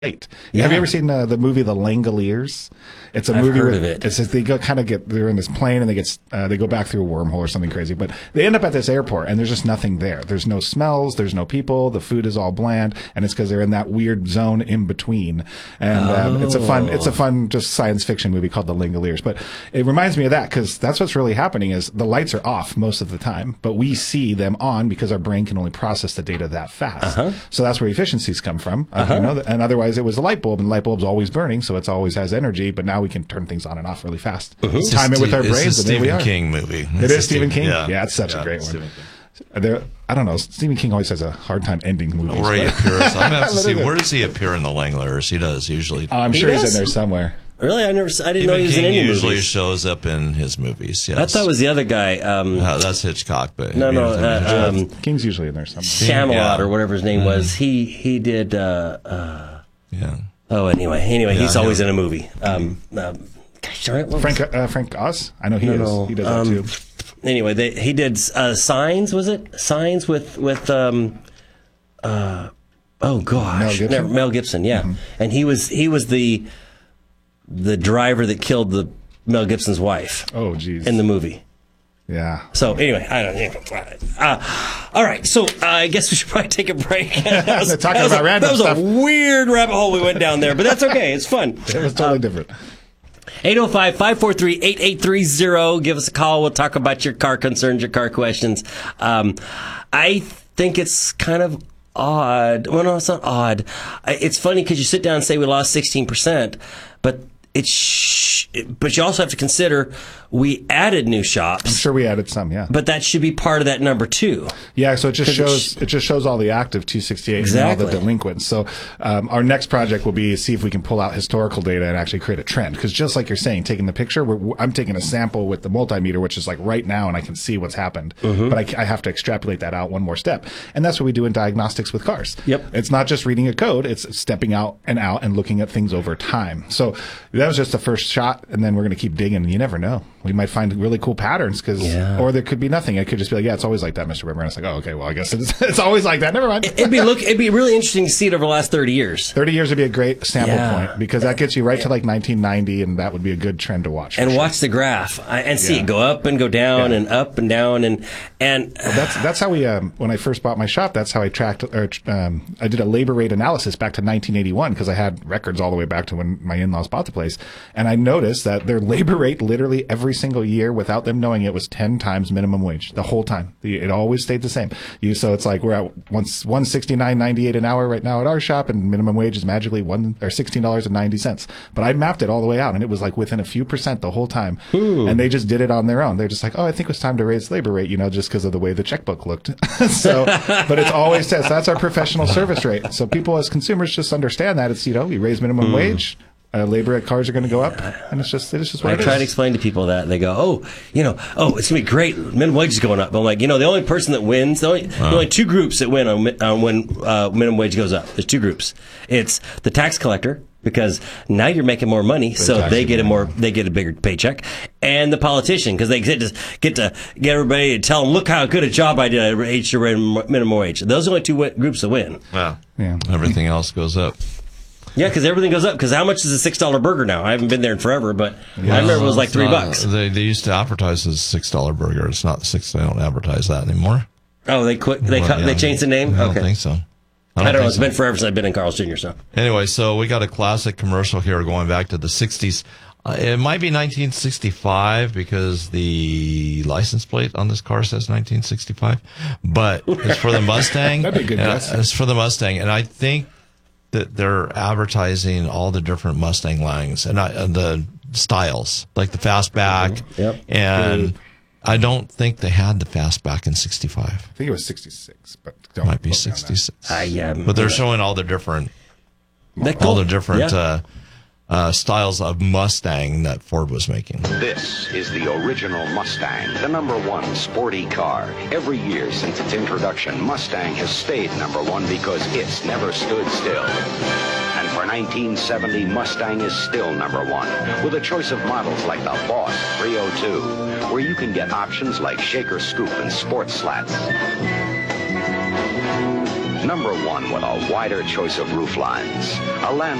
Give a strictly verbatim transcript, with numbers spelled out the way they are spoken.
light. Yeah. Have you ever seen uh, the movie The Langoliers? It's a I've movie heard where of it. It's just, they go kind of get they're in this plane and they get uh, they go back through a wormhole or something crazy, but they end up at this airport and there's just nothing there. There's no smells, there's no people, the food is all bland, and it's because they're in that weird zone in between. And Oh. um, it's a fun it's a fun just science fiction movie called The Langoliers. But it reminds me of that because that's what's really happening is the lights are off most of the time, but we see them on because our brain can only process the data that fast. Uh-huh. So that's where efficiencies come from. Uh, you know, and otherwise it was a light bulb, and the light bulb's always burning, so it always has energy. But now we can turn things on and off really fast. It's Time it with our It's brains, a and there we Stephen are. King movie. It It's a is Stephen King. Yeah, Yeah, it's such a Yeah, great one. Stephen King. There, I don't know. Stephen King always has a hard time ending movies. Where he but- appears, I'm gonna have to What see is it? where does he appear in the Langoliers? He does usually. I'm He sure he's does? in there somewhere. Really? I never. I didn't know he Stephen was in King any usually movies. shows up in his movies. Yes, I thought it was the other guy. Um, Uh, that's Hitchcock, but no, no. he was in Uh, um, King's usually in there somewhere. Shamalot Yeah. or whatever his name was. He he did. Uh, uh, yeah. oh, anyway, anyway, he's Yeah, always yeah. in a movie. Um, um, gosh, darn it, what was- Frank uh, Frank Oz. I know he No, is. no, He does um, that too. Anyway, they, he did uh, Signs. Was it Signs with with um, uh, oh gosh, Mel Gibson? Never- Mel Gibson, yeah, and he was he was the the driver that killed the Mel Gibson's wife Oh, geez. in the movie. yeah. So anyway, I don't know. Uh, all right, so uh, I guess we should probably take a break. that was, Talking that was about a, random that was stuff. a weird rabbit hole we went down there, but that's okay. It's fun. It was totally different. eight oh five, five four three, eight eight three zero. Give us a call. We'll talk about your car concerns, your car questions. Um, I think it's kind of odd. Well, no, it's not odd. I- It's funny because you sit down and say we lost sixteen percent, but it's, sh- but you also have to consider we added new shops. I'm sure we added some, yeah. But that should be part of that number two. Yeah, so it just 'Cause it shows sh- it just shows all the active two sixty-eight Exactly. and all the delinquents. So um, our next project will be see if we can pull out historical data and actually create a trend. Because just like you're saying, taking the picture, we're, I'm taking a sample with the multimeter, which is like right now, and I can see what's happened. Mm-hmm. But I, ca- I have to extrapolate that out one more step, and that's what we do in diagnostics with cars. Yep. It's not just reading a code; it's stepping out and out and looking at things over time. So that was just the first shot, and then we're going to keep digging. You never know; we might find really cool patterns, because Yeah. or there could be nothing. It could just be like, yeah, it's always like that, Mister Rimmer. And it's like, oh, okay, well, I guess it's, it's always like that. Never mind. It'd be look. It'd be really interesting to see it over the last thirty years. thirty years would be a great sample Yeah. point, because that gets you right to like nineteen ninety, and that would be a good trend to watch. for And sure. watch the graph I, and see Yeah. it go up and go down Yeah. and up and down and and Well, that's that's how we um, when I first bought my shop. That's how I tracked. Or, um, I did a labor rate analysis back to nineteen eighty-one, because I had records all the way back to when my in-laws bought the place, and I noticed that their labor rate, literally every single year, without them knowing it, was ten times minimum wage the whole time. The, it always stayed the same. You so it's like we're at one one sixty nine ninety eight an hour right now at our shop, and minimum wage is magically one or sixteen dollars and ninety cents. But I mapped it all the way out, and it was like within a few percent the whole time. And they just did it on their own. They're just like, oh, I think it was time to raise labor rate, you know, just because of the way the checkbook looked. so, but it's always says that's our professional service rate. So people as consumers just understand that it's, you know, we raise minimum wage. Uh, labor at cars are going to go up, and it's just it's just what I it try is. to explain to people that they go, oh, you know, oh, it's gonna be great. Minimum wage is going up. But I'm like, you know, the only person that wins, the only, the only two groups that win on, mi- on when uh, minimum wage goes up. There's two groups. It's the tax collector, because now you're making more money, so tax they you get a more. more, they get a bigger paycheck, and the politician, because they get to get to get everybody to tell them, look how good a job I did. I raised your minimum wage. Those are the only two wi- groups that win. Wow. Yeah. Everything else goes up. Yeah, because everything goes up. Because how much is a six dollar burger now? I haven't been there in forever, but I remember it was like It's three not- bucks. They, they used to advertise as a six dollar burger. It's not six. They don't advertise that anymore. Oh, they quit. They Well, cut, yeah. they changed the name. I don't Okay, think so. I don't know. think It's so. been forever since I've been in Carl's Junior So Anyway, so we got a classic commercial here going back to the sixties. Uh, it might be nineteen sixty-five because the license plate on this car says nineteen sixty-five, but it's for the Mustang. That'd be a good Uh, guess. It's for the Mustang, and I think that they're advertising all the different Mustang lines and, I, and the styles, like the fastback. Yep. And I don't think they had the fastback in sixty-five. I think it was sixty-six, but don't Might be quote me on that. sixty-six. I, um, but they're showing all the different They're all cool. the different Yeah. uh, uh, styles of Mustang that Ford was making. This is the original Mustang, the number one sporty car. Every year since its introduction, Mustang has stayed number one because it's never stood still. And for nineteen seventy, Mustang is still number one, with a choice of models like the Boss three oh two, where you can get options like shaker scoop and sport slats. number one with a wider choice of roof lines. A land